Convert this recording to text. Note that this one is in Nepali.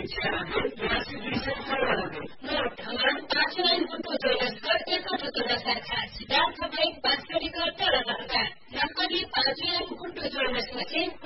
पाँचौं लाइन गुन्टो जोइनस्कर एकटुको दशरखा सिद्धार्थ बाहेक वास्तविक तल नकली पाँचौं लाइन गुन्टो जोइनस मसिन